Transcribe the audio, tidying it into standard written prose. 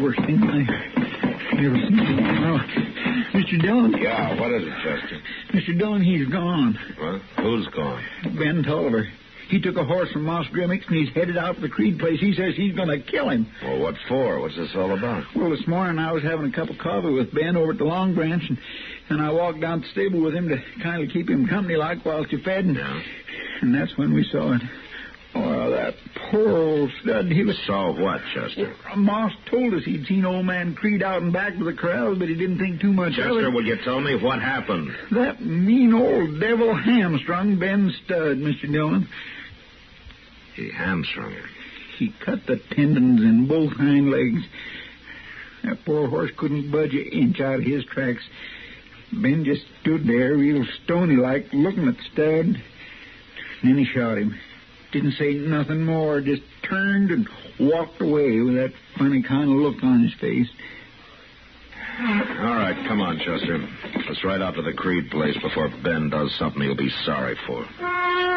worst thing I've ever seen. Well, Mr. Dillon. Yeah, what is it, Chester? Mr. Dillon, he's gone. What? Who's gone? Ben Tolliver. He took a horse from Moss Grimmick's and he's headed out to the Creed place. He says he's going to kill him. Well, what for? What's this all about? Well, this morning I was having a cup of coffee with Ben over at the Long Branch, and I walked down to the stable with him to kind of keep him company like while you fed. And that's when we saw it. Oh, that poor old stud. He was... Saw what, Chester? Well, Moss told us he'd seen old man Creed out and back to the corrals, but he didn't think too much of it. Chester, will you tell me what happened? That mean old devil hamstrung Ben's stud, Mr. Dillon. He hamstrung him. He cut the tendons in both hind legs. That poor horse couldn't budge an inch out of his tracks. Ben just stood there, real stony-like, looking at the stud. And then he shot him. Didn't say nothing more, just turned and walked away with that funny kind of look on his face. All right, come on, Chester. Let's ride out to the Creed place before Ben does something he'll be sorry for.